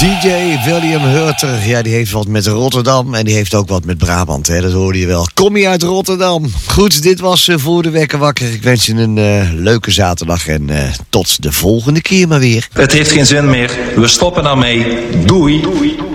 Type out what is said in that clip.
DJ William Hurter, ja, die heeft wat met Rotterdam en die heeft ook wat met Brabant, hè? Dat hoorde je wel. Kom je uit Rotterdam? Goed, dit was Voor de Wekker Wakker. Ik wens je een leuke zaterdag en tot de volgende keer maar weer. Het heeft geen zin meer, we stoppen ermee. Doei.